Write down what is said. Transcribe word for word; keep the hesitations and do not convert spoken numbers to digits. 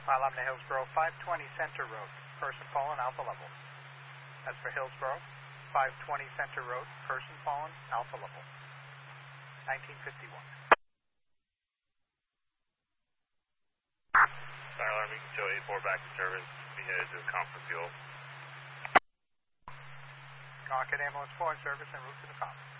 File up to Hillsboro, five twenty Center Road, person fallen, alpha level. That's for Hillsboro, five twenty Center Road, person fallen, alpha level. nineteen fifty-one. Fire alarm, you can show eight four back to service. Be headed to Comfort Fuel. Concord Ambulance four in service en route to the Comfort.